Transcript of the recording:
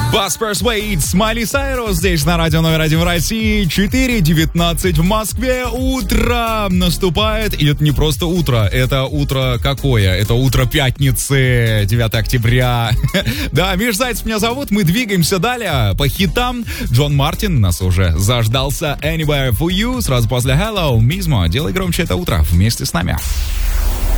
Басперс Уэйт, Майли Сайрус здесь на радио номер 1 в России. 4:19 в Москве. Утро наступает. И это не просто утро. Это утро какое? Это утро пятницы, 9 октября. Да, Миш Зайцев меня зовут. Мы двигаемся далее по хитам. Джон Мартин нас уже заждался. Anywhere for you. Сразу после Hello. Мизмо, делай громче это утро вместе с нами.